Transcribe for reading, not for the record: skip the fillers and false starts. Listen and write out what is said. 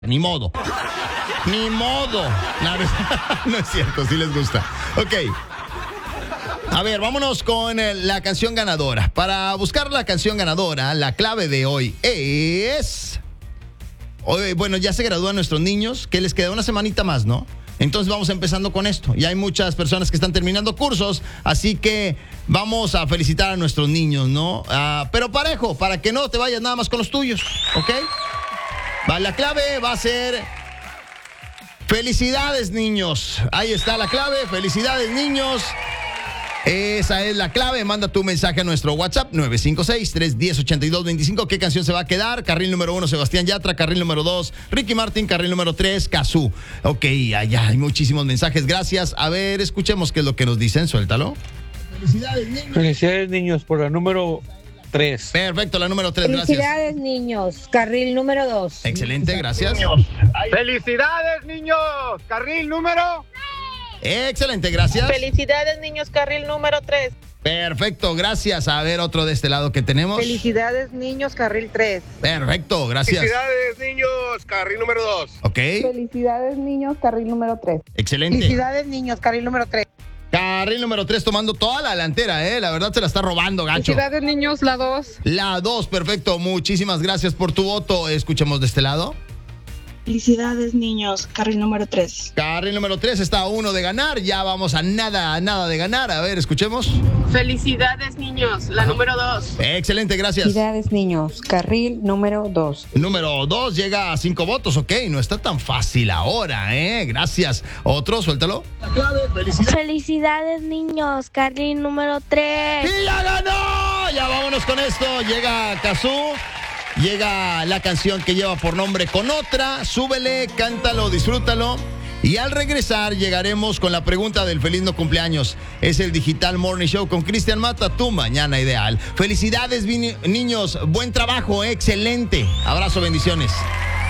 Ni modo. Ni modo. No es cierto, sí les gusta. Ok. A ver, vámonos con la canción ganadora. Para buscar la canción ganadora, la clave de hoy es... Bueno, ya se gradúan nuestros niños, que les queda una semanita más, ¿no? Entonces vamos empezando con esto. Ya hay muchas personas que están terminando cursos, así que vamos a felicitar a nuestros niños, ¿no? Pero parejo, para que no te vayas nada más con los tuyos, ¿ok? La clave va a ser... Felicidades, niños. Ahí está la clave. Felicidades, niños. Esa es la clave. Manda tu mensaje a nuestro WhatsApp 956-310-8225. ¿Qué canción se va a quedar? Carril número 1, Sebastián Yatra. Carril número 2, Ricky Martin. Carril número 3, Cazzu. Ok, allá hay muchísimos mensajes. Gracias. A ver, escuchemos qué es lo que nos dicen. Suéltalo. Felicidades, niños. Felicidades, niños, por la número 3. Perfecto, la número 3, gracias. Felicidades, niños. Carril número 2. Excelente, gracias. Felicidades, niños. Carril número... Excelente, gracias. Felicidades, niños, carril número 3. Perfecto, gracias. A ver, otro de este lado que tenemos. Felicidades, niños, carril 3. Perfecto, gracias. Felicidades, niños. Carril número 2. Ok. Felicidades, niños. Carril número 3. Excelente. Felicidades, niños, carril número 3. Carril número 3 tomando toda la delantera, La verdad se la está robando, gacho. Felicidades, niños, la 2. La 2, perfecto. Muchísimas gracias por tu voto. Escuchemos de este lado. Felicidades, niños. Carril número 3. Carril número 3 está a 1 de ganar. Ya vamos a nada de ganar. A ver, escuchemos. Felicidades, niños, la número 2. Excelente, gracias. Felicidades, niños. Carril número 2. Número 2 llega a 5 votos. Ok, no está tan fácil ahora, Gracias. Otro, suéltalo. La clave, Felicidades, niños. Carril número 3. ¡Y ya ganó! Ya vámonos con esto. Llega Cazzu. Llega la canción que lleva por nombre Con Otra. Súbele, cántalo, disfrútalo. Y al regresar llegaremos con la pregunta del feliz no cumpleaños. Es el Digital Morning Show con Cristian Mata, tu mañana ideal. Felicidades, niños. Buen trabajo, excelente. Abrazo, bendiciones.